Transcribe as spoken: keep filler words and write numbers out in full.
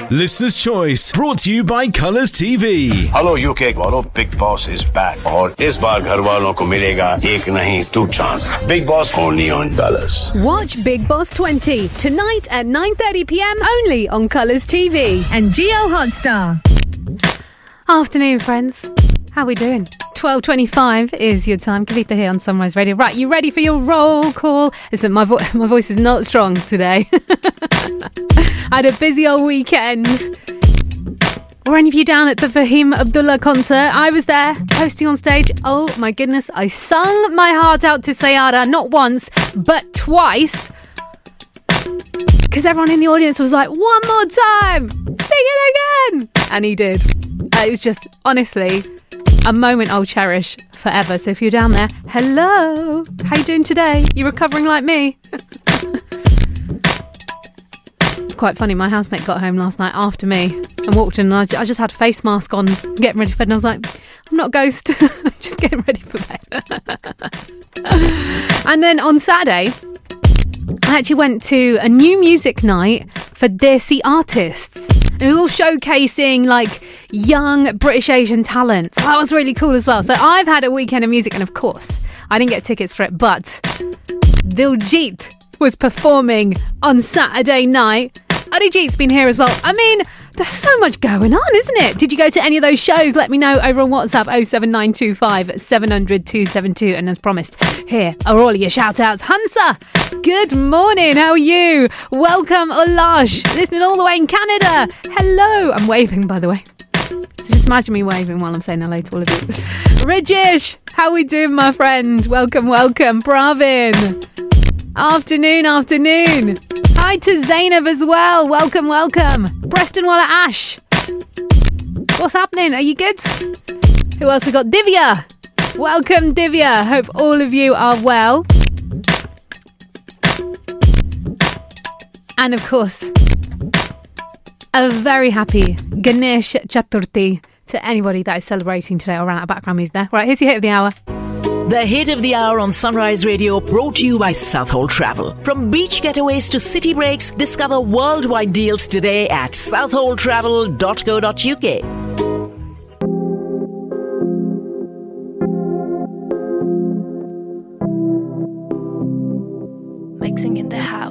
Listener's Choice, brought to you by Colours T V. Hello U K वालों, Big Boss is back और इस बार घर वालों को मिलेगा एक नहीं two chance. Big Boss only on Colours. Watch Big Boss twenty tonight at nine thirty p m only on Colours T V and Geo Hotstar. Afternoon, friends. How we doing? twelve twenty-five is your time. Kavita here on Sunrise Radio. Right, you ready for your roll call? Listen, my, vo- my voice is not strong today. I had a busy old weekend. Were any of you down at the Fahim Abdullah concert? I was there, hosting on stage. Oh my goodness, I sung my heart out to Sayara, not once, but twice. Because everyone in the audience was like, one more time, sing it again. And he did. Uh, it was just, honestly, a moment I'll cherish forever. So if you're down there, hello, how you doing today? You recovering like me? It's quite funny. My housemate got home last night after me and walked in, and I, j- I just had a face mask on, getting ready for bed, and I was like, I'm not a ghost. I'm just getting ready for bed. And then on Saturday, I actually went to a new music night for Desi artists. And it was all showcasing like young British Asian talent. So that was really cool as well. So I've had a weekend of music, and of course, I didn't get tickets for it, but Diljit was performing on Saturday night. Arijit's been here as well. I mean, there's so much going on, isn't it? Did you go to any of those shows? Let me know over on WhatsApp oh seven nine two five seven hundred two seven two. And as promised, here are all of your shout outs. Hansa, good morning. How are you? Welcome, Olash, listening all the way in Canada. Hello. I'm waving, by the way. So just imagine me waving while I'm saying hello to all of you. Rajesh, how we doing, my friend? Welcome, welcome. Bravin. Afternoon, afternoon. Hi to Zainab as well. Welcome, welcome. Preston Walla Ash. What's happening? Are you good? Who else we got? Divya. Welcome, Divya. Hope all of you are well. And of course, a very happy Ganesh Chaturthi to anybody that is celebrating today or around that background music there. Right, here's your hit of the hour. The hit of the hour on Sunrise Radio, brought to you by Southhold Travel. From beach getaways to city breaks, discover worldwide deals today at southhold travel dot co dot uk.